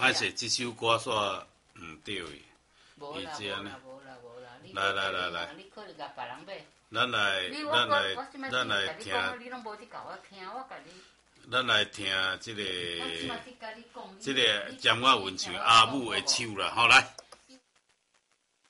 歹势，这首歌煞毋对伊。 无啦，无啦，无啦，无啦。 来， 你可能甲别人买。 咱来听。 你拢无伫教我听，我甲你。 咱来听这个江外文唱阿母的手啦，好来。